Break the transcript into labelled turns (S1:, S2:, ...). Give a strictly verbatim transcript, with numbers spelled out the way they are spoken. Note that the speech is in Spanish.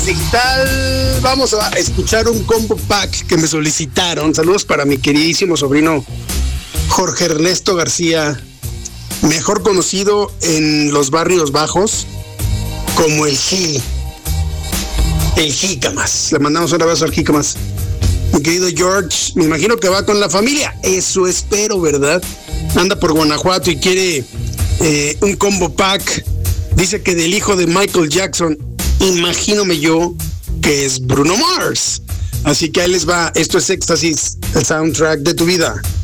S1: Digital, vamos a escuchar un combo pack que me solicitaron. Saludos para mi queridísimo sobrino Jorge Ernesto García, mejor conocido en los barrios bajos como el Gil, el Jícamas. Le mandamos un abrazo al Jícamas. Mi querido George, me imagino que va con la familia, eso espero, ¿verdad? Anda por Guanajuato y quiere eh, un combo pack. Dice que del hijo de Michael Jackson, imagínome yo que es Bruno Mars. Así que ahí les va, esto es Éxtasis, el soundtrack de tu vida.